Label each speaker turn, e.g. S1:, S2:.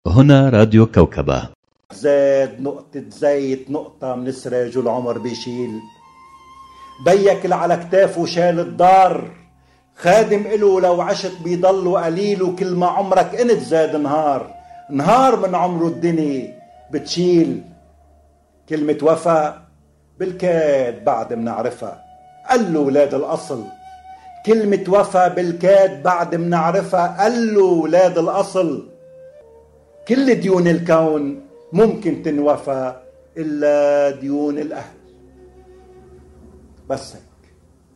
S1: هنا راديو كوكبة.
S2: زاد نقطة زيت نقطة من سراج العمر بيشيل. بيك اللي على كتافه شال الدار، خادم إله لو عشت بيضل قليل، وكل ما عمرك انت زاد نهار، نهار من عمره الدنيا بتشيل. كلمة وفا بالكاد بعد منعرفها، قال له ولاد الأصل. كلمة وفا بالكاد بعد منعرفها، قال له ولاد الأصل. كل ديون الكون ممكن تنوفى إلا ديون الأهل. بس